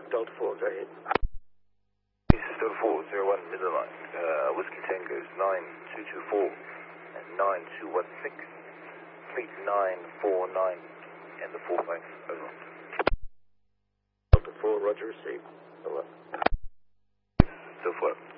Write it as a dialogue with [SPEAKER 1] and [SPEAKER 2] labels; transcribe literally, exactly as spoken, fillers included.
[SPEAKER 1] Delta four, go ahead.
[SPEAKER 2] This is Delta four, zero one, middle line. Uh, Whiskey Tango's nine two two four and nine two one six. Fleet nine four nine and the four five, over.
[SPEAKER 1] Delta four, roger, received. Over.
[SPEAKER 2] Delta four.